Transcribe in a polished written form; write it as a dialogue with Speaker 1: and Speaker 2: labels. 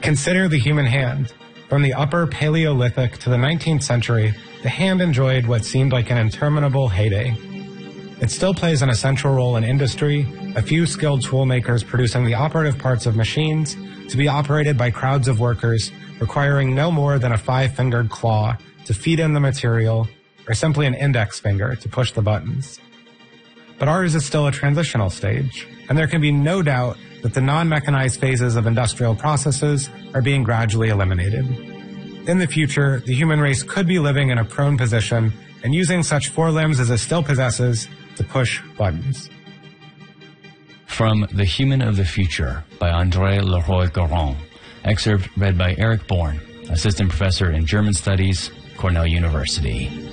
Speaker 1: Consider the human hand. From the upper Paleolithic to the 19th century, the hand enjoyed what seemed like an interminable heyday. It still plays an essential role in industry, a few skilled toolmakers producing the operative parts of machines to be operated by crowds of workers requiring no more than a 5-fingered claw to feed in the material or simply an index finger to push the buttons. But ours is still a transitional stage, and there can be no doubt that the non-mechanized phases of industrial processes are being gradually eliminated. In the future, the human race could be living in a prone position and using such forelimbs as it still possesses to push buttons.
Speaker 2: From The Human of the Future by André Leroy-Goron. Excerpt read by Eric Bourne, Assistant Professor in German Studies, Cornell University.